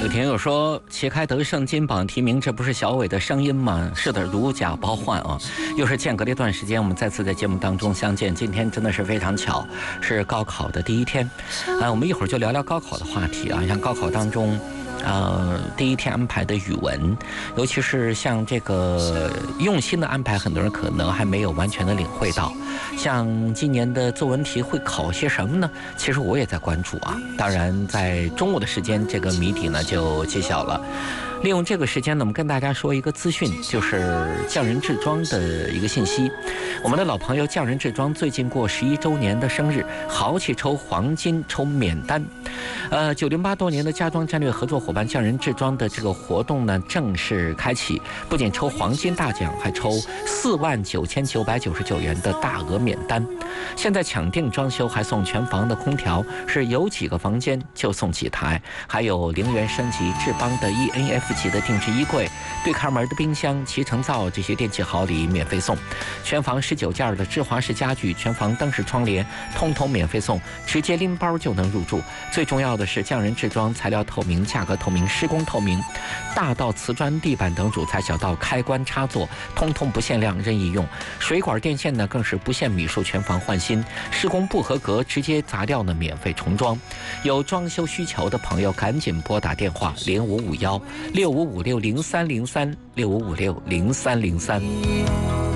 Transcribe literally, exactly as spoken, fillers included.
有听友说，旗开得胜金榜题名，这不是小伟的声音吗？是的，如假包换啊！又是间隔了一段时间，我们再次在节目当中相见。今天真的是非常巧，是高考的第一天。啊，我们一会儿就聊聊高考的话题啊，像高考当中。呃，第一天安排的语文，尤其是像这个用心的安排，很多人可能还没有完全的领会到。像今年的作文题会考些什么呢？其实我也在关注啊。当然，在中午的时间，这个谜底呢就揭晓了。利用这个时间呢，我们跟大家说一个资讯，就是匠人制装的一个信息。我们的老朋友匠人制装最近过十一周年的生日，豪气抽黄金抽免单。呃，九零八多年的家装战略合作伙伴匠人制装的这个活动呢正式开启，不仅抽黄金大奖，还抽四万九千九百九十九元的大额免单。现在抢定装修还送全房的空调，是有几个房间就送几台，还有零元升级智邦的 E N F 级的定制衣柜、对开门的冰箱、集成灶这些电器好礼免费送，全房十九件的芝华士家具、全房灯饰窗帘通通免费送，直接拎包就能入住。最重要的是匠人制装材料透明、价格透明、施工透明，大到瓷砖地板等主材，小到开关插座通通不限量任意用，水管电线呢更是不限米数全房换新，施工不合格直接砸掉呢免费重装。有装修需求的朋友赶紧拨打电话零五五幺六五五六零三零三六五五六零三零三。